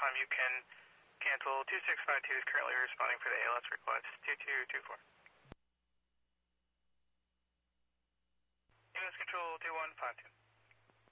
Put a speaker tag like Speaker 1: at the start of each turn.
Speaker 1: time you can cancel. 2652 is currently responding for the ALS request. 2224. ALS control 2152.